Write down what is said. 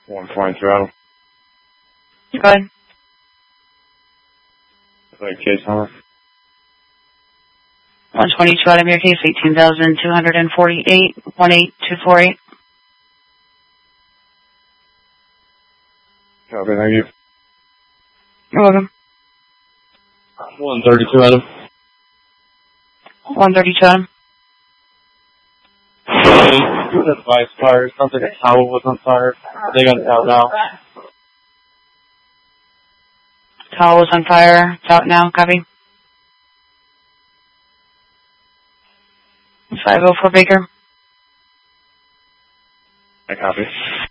One flying throttle. Go ahead. Like case number. 122 out of your case, 18,248, 18248. Copy, thank you. You're welcome. 132 Adam. 132 Adam. Advice fire. Sounds like a towel was on fire. They got it out now. Towel was on fire. It's out now. Copy. 504 Baker. I copy.